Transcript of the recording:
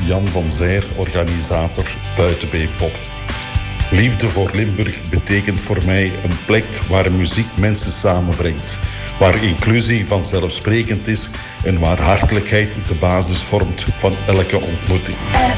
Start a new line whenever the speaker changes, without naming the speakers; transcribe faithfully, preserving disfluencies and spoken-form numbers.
Jan van Zijr, organisator Buitenbeenpop. Liefde voor Limburg betekent voor mij een plek waar muziek mensen samenbrengt. Waar inclusie vanzelfsprekend is en waar hartelijkheid de basis vormt van elke ontmoeting.